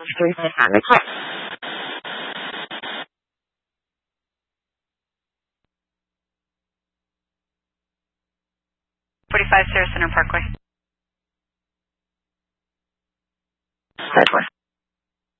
Street and the clip. 45 Sarah Center Parkway. Redwood.